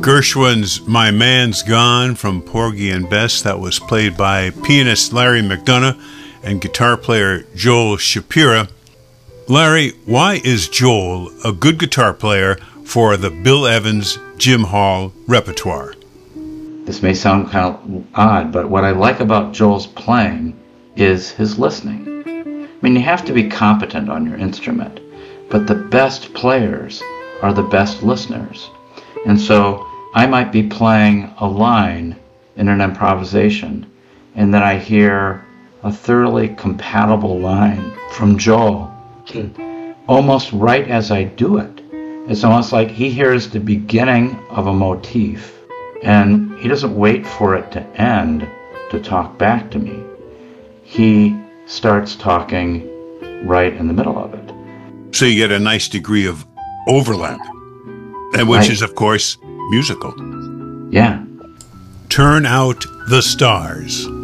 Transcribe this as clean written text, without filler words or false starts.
Gershwin's My Man's Gone from Porgy and Bess, that was played by pianist Larry McDonough and guitar player Joel Shapira. Larry, why is Joel a good guitar player for the Bill Evans, Jim Hall repertoire? This may sound kind of odd, but what I like about Joel's playing is his listening. I mean, you have to be competent on your instrument, but the best players are the best listeners. And so I might be playing a line in an improvisation, and then I hear a thoroughly compatible line from Joel almost right as I do it. It's almost like he hears the beginning of a motif, and he doesn't wait for it to end to talk back to me. He starts talking right in the middle of it. So you get a nice degree of overlap, and which is, of course, musical. Yeah. Turn Out the Stars.